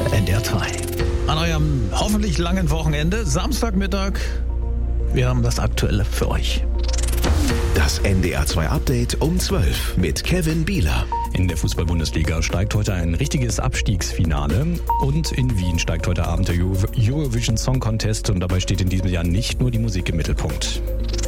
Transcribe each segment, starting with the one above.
NDR 2. An eurem hoffentlich langen Wochenende, Samstagmittag, wir haben das Aktuelle für euch. Das NDR 2 Update um 12 mit Kevin Bieler. In der Fußball-Bundesliga steigt heute ein richtiges Abstiegsfinale und in Wien steigt heute Abend der Eurovision Song Contest und dabei steht in diesem Jahr nicht nur die Musik im Mittelpunkt.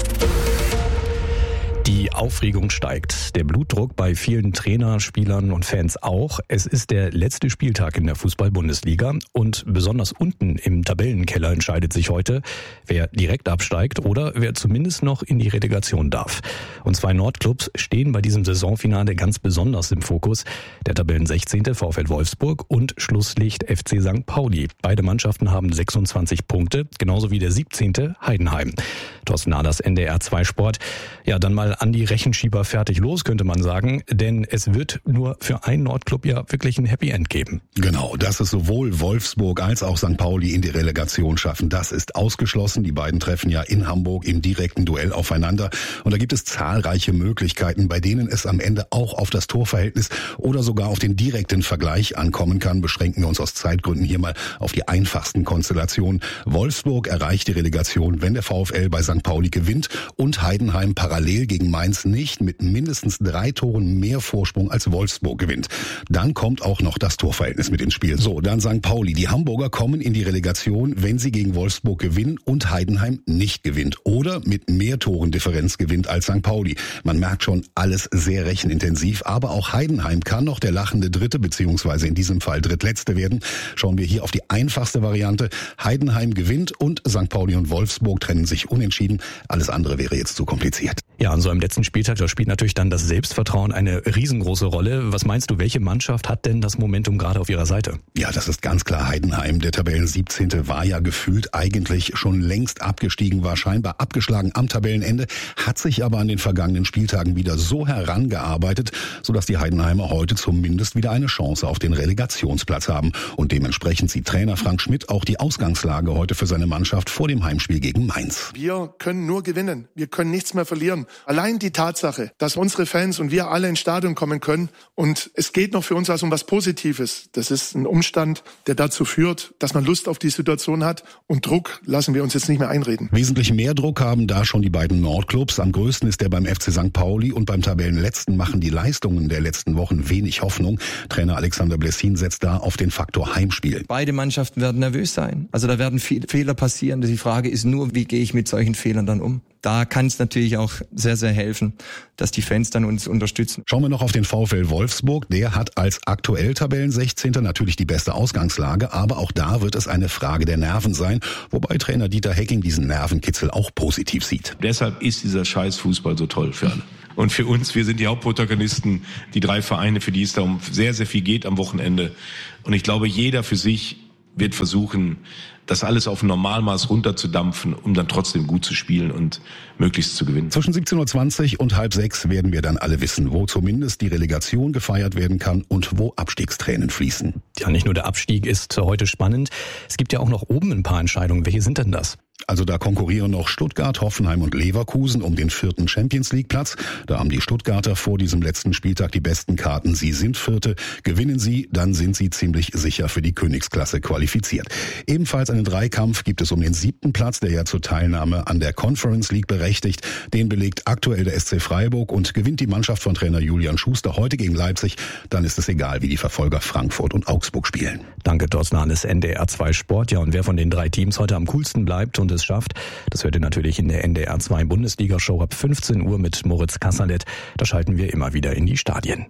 Die Aufregung steigt, der Blutdruck bei vielen Trainern, Spielern und Fans auch. Es ist der letzte Spieltag in der Fußball-Bundesliga und besonders unten im Tabellenkeller entscheidet sich heute, wer direkt absteigt oder wer zumindest noch in die Relegation darf. Und zwei Nordclubs stehen bei diesem Saisonfinale ganz besonders im Fokus. Der Tabellen 16. VfL Wolfsburg und Schlusslicht FC St. Pauli. Beide Mannschaften haben 26 Punkte, genauso wie der 17. Heidenheim. Thorsten Nahlers, NDR 2 Sport. Ja, dann mal an die Rechenschieber fertig los, könnte man sagen, denn es wird nur für einen Nordclub ja wirklich ein Happy End geben. Genau, dass es sowohl Wolfsburg als auch St. Pauli in die Relegation schaffen, das ist ausgeschlossen. Die beiden treffen ja in Hamburg im direkten Duell aufeinander und da gibt es zahlreiche Möglichkeiten, bei denen es am Ende auch auf das Torverhältnis oder sogar auf den direkten Vergleich ankommen kann. Beschränken wir uns aus Zeitgründen hier mal auf die einfachsten Konstellationen. Wolfsburg erreicht die Relegation, wenn der VfL bei St. Pauli gewinnt und Heidenheim parallel gegen Mainz nicht mit mindestens 3 Toren mehr Vorsprung als Wolfsburg gewinnt. Dann kommt auch noch das Torverhältnis mit ins Spiel. So, dann St. Pauli. Die Hamburger kommen in die Relegation, wenn sie gegen Wolfsburg gewinnen und Heidenheim nicht gewinnt oder mit mehr Torendifferenz gewinnt als St. Pauli. Man merkt schon, alles sehr rechenintensiv, aber auch Heidenheim kann noch der lachende Dritte beziehungsweise in diesem Fall Drittletzte werden. Schauen wir hier auf die einfachste Variante. Heidenheim gewinnt und St. Pauli und Wolfsburg trennen sich unentschieden. Alles andere wäre jetzt zu kompliziert. Ja, an so einem letzten Spieltag, da spielt natürlich dann das Selbstvertrauen eine riesengroße Rolle. Was meinst du, welche Mannschaft hat denn das Momentum gerade auf ihrer Seite? Ja, das ist ganz klar Heidenheim. Der Tabellen 17. war ja gefühlt eigentlich schon längst abgestiegen, war scheinbar abgeschlagen am Tabellenende, hat sich aber an den vergangenen Spieltagen wieder so herangearbeitet, sodass die Heidenheimer heute zumindest wieder eine Chance auf den Relegationsplatz haben. Und dementsprechend sieht Trainer Frank Schmidt auch die Ausgangslage heute für seine Mannschaft vor dem Heimspiel gegen Mainz. Wir können nur gewinnen. Wir können nichts mehr verlieren. Allein die Tatsache, dass unsere Fans und wir alle ins Stadion kommen können und es geht noch für uns also um was Positives. Das ist ein Umstand, der dazu führt, dass man Lust auf die Situation hat und Druck lassen wir uns jetzt nicht mehr einreden. Wesentlich mehr Druck haben da schon die beiden Nordclubs. Am größten ist der beim FC St. Pauli und beim Tabellenletzten machen die Leistungen der letzten Wochen wenig Hoffnung. Trainer Alexander Blessin setzt da auf den Faktor Heimspiel. Beide Mannschaften werden nervös sein. Also da werden viele Fehler passieren. Die Frage ist nur, wie gehe ich mit solchen Fehlern dann um? Da kann es natürlich auch sehr, sehr helfen, dass die Fans dann uns unterstützen. Schauen wir noch auf den VfL Wolfsburg. Der hat als aktuell Tabellen 16. natürlich die beste Ausgangslage, aber auch da wird es eine Frage der Nerven sein, wobei Trainer Dieter Hecking diesen Nervenkitzel auch positiv sieht. Deshalb ist dieser Scheiß-Fußball so toll für alle. Und für uns, wir sind die Hauptprotagonisten, die 3 Vereine, für die es da um sehr, sehr viel geht am Wochenende. Und ich glaube, jeder für sich wird versuchen, das alles auf Normalmaß runterzudampfen, um dann trotzdem gut zu spielen und möglichst zu gewinnen. Zwischen 17.20 Uhr und 5:30 werden wir dann alle wissen, wo zumindest die Relegation gefeiert werden kann und wo Abstiegstränen fließen. Ja, nicht nur der Abstieg ist heute spannend. Es gibt ja auch noch oben ein paar Entscheidungen. Welche sind denn das? Also da konkurrieren noch Stuttgart, Hoffenheim und Leverkusen um den 4. Champions-League-Platz. Da haben die Stuttgarter vor diesem letzten Spieltag die besten Karten. Sie sind Vierte. Gewinnen sie, dann sind sie ziemlich sicher für die Königsklasse qualifiziert. Ebenfalls einen Dreikampf gibt es um den 7. Platz, der ja zur Teilnahme an der Conference League berechtigt. Den belegt aktuell der SC Freiburg und gewinnt die Mannschaft von Trainer Julian Schuster heute gegen Leipzig. Dann ist es egal, wie die Verfolger Frankfurt und Augsburg spielen. Danke, Thorsten Nahlers, NDR 2 Sport. Ja, und wer von den 3 Teams heute am coolsten bleibt und es schafft, das hört ihr natürlich in der NDR 2 Bundesliga-Show ab 15 Uhr mit Moritz Kassalet. Da schalten wir immer wieder in die Stadien.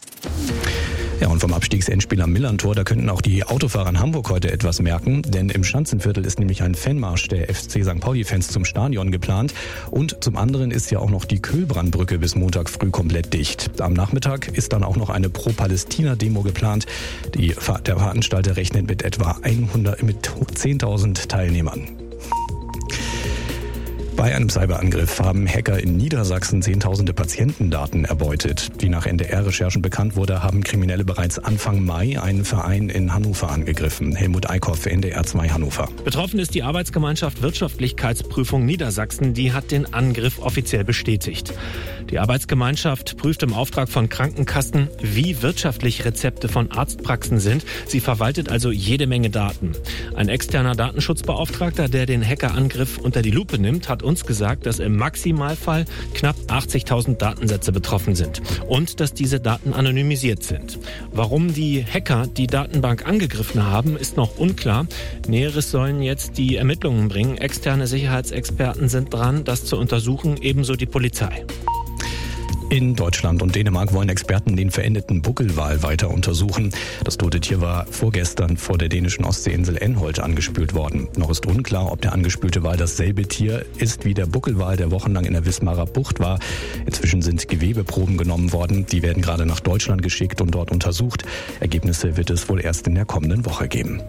Ja, und vom Abstiegsendspiel am Millerntor, da könnten auch die Autofahrer in Hamburg heute etwas merken, denn im Schanzenviertel ist nämlich ein Fanmarsch der FC St. Pauli-Fans zum Stadion geplant und zum anderen ist ja auch noch die Köhlbrandbrücke bis Montag früh komplett dicht. Am Nachmittag ist dann auch noch eine Pro-Palästina-Demo geplant. Der Veranstalter rechnet mit etwa 10.000 Teilnehmern. Bei einem Cyberangriff haben Hacker in Niedersachsen Zehntausende Patientendaten erbeutet. Wie nach NDR-Recherchen bekannt wurde, haben Kriminelle bereits Anfang Mai einen Verein in Hannover angegriffen. Helmut Eickhoff, NDR 2 Hannover. Betroffen ist die Arbeitsgemeinschaft Wirtschaftlichkeitsprüfung Niedersachsen. Die hat den Angriff offiziell bestätigt. Die Arbeitsgemeinschaft prüft im Auftrag von Krankenkassen, wie wirtschaftlich Rezepte von Arztpraxen sind. Sie verwaltet also jede Menge Daten. Ein externer Datenschutzbeauftragter, der den Hackerangriff unter die Lupe nimmt, hat uns gesagt, dass im Maximalfall knapp 80.000 Datensätze betroffen sind und dass diese Daten anonymisiert sind. Warum die Hacker die Datenbank angegriffen haben, ist noch unklar. Näheres sollen jetzt die Ermittlungen bringen. Externe Sicherheitsexperten sind dran, das zu untersuchen, ebenso die Polizei. In Deutschland und Dänemark wollen Experten den verendeten Buckelwal weiter untersuchen. Das tote Tier war vorgestern vor der dänischen Ostseeinsel Enholt angespült worden. Noch ist unklar, ob der angespülte Wal dasselbe Tier ist wie der Buckelwal, der wochenlang in der Wismarer Bucht war. Inzwischen sind Gewebeproben genommen worden. Die werden gerade nach Deutschland geschickt und dort untersucht. Ergebnisse wird es wohl erst in der kommenden Woche geben.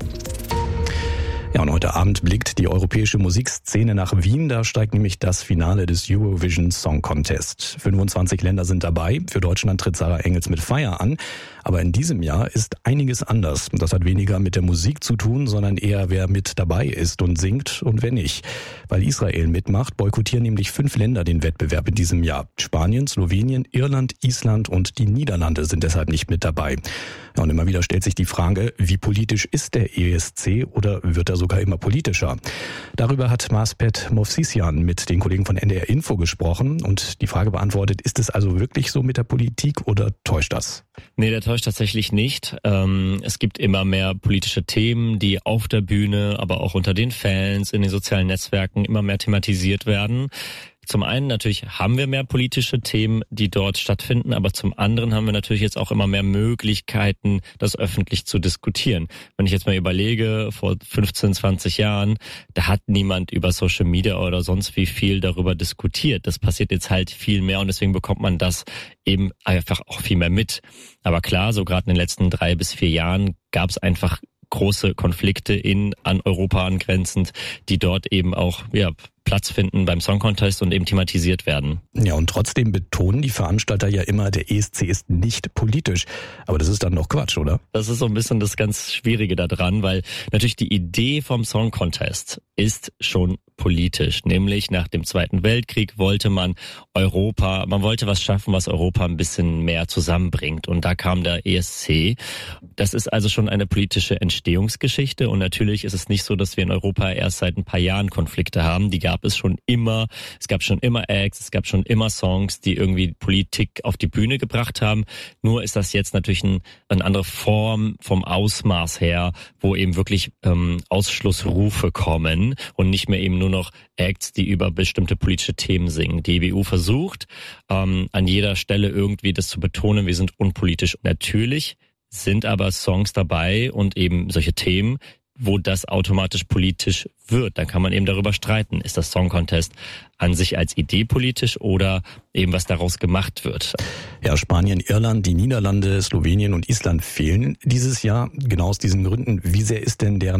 Ja, und heute Abend blickt die europäische Musikszene nach Wien. Da steigt nämlich das Finale des Eurovision Song Contest. 25 Länder sind dabei. Für Deutschland tritt Sarah Engels mit Fire an. Aber in diesem Jahr ist einiges anders. Das hat weniger mit der Musik zu tun, sondern eher, wer mit dabei ist und singt und wer nicht. Weil Israel mitmacht, boykottieren nämlich 5 Länder den Wettbewerb in diesem Jahr. Spanien, Slowenien, Irland, Island und die Niederlande sind deshalb nicht mit dabei. Ja, und immer wieder stellt sich die Frage, wie politisch ist der ESC oder wird er sogar immer politischer? Darüber hat Maspet Movsisyan mit den Kollegen von NDR Info gesprochen und die Frage beantwortet, ist es also wirklich so mit der Politik oder täuscht das? Nee, der täuscht tatsächlich nicht. Es gibt immer mehr politische Themen, die auf der Bühne, aber auch unter den Fans, in den sozialen Netzwerken immer mehr thematisiert werden. Zum einen natürlich haben wir mehr politische Themen, die dort stattfinden, aber zum anderen haben wir natürlich jetzt auch immer mehr Möglichkeiten, das öffentlich zu diskutieren. Wenn ich jetzt mal überlege, vor 15, 20 Jahren, da hat niemand über Social Media oder sonst wie viel darüber diskutiert. Das passiert jetzt halt viel mehr und deswegen bekommt man das eben einfach auch viel mehr mit. Aber klar, so gerade in den letzten 3 bis 4 Jahren gab es einfach große Konflikte an Europa angrenzend, die dort eben auch Platz finden beim Song Contest und eben thematisiert werden. Ja, und trotzdem betonen die Veranstalter ja immer, der ESC ist nicht politisch. Aber das ist dann doch Quatsch, oder? Das ist so ein bisschen das ganz Schwierige daran, weil natürlich die Idee vom Song Contest ist schon politisch. Nämlich nach dem Zweiten Weltkrieg wollte man wollte was schaffen, was Europa ein bisschen mehr zusammenbringt. Und da kam der ESC. Das ist also schon eine politische Entstehungsgeschichte. Und natürlich ist es nicht so, dass wir in Europa erst seit ein paar Jahren Konflikte haben. Die gab es schon immer. Es gab schon immer Acts, es gab schon immer Songs, die irgendwie Politik auf die Bühne gebracht haben. Nur ist das jetzt natürlich eine andere Form vom Ausmaß her, wo eben wirklich Ausschlussrufe kommen und nicht mehr eben nur noch Acts, die über bestimmte politische Themen singen. Die EBU versucht an jeder Stelle irgendwie das zu betonen, wir sind unpolitisch. Natürlich sind aber Songs dabei und eben solche Themen, wo das automatisch politisch wird. Dann kann man eben darüber streiten. Ist das Song Contest an sich als Idee politisch oder eben was daraus gemacht wird? Ja, Spanien, Irland, die Niederlande, Slowenien und Island fehlen dieses Jahr. Genau aus diesen Gründen. Wie sehr ist denn deren